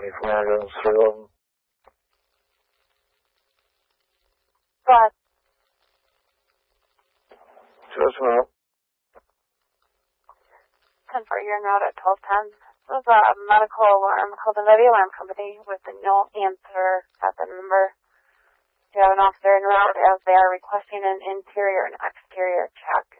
24 goes through them. But Just a minute. 10 for your note at 12:10. This is a medical alarm called the Navy Alarm Company with no answer at the number. You have an officer en route as they are requesting an interior and exterior check.